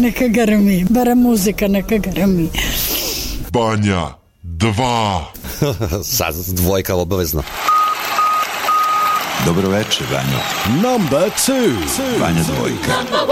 neka grmi, barem muzika neka grmi. Banja 2. Sad dvojka obavezno. Dobro večer, Banjo. Number 2. Banja dvojka.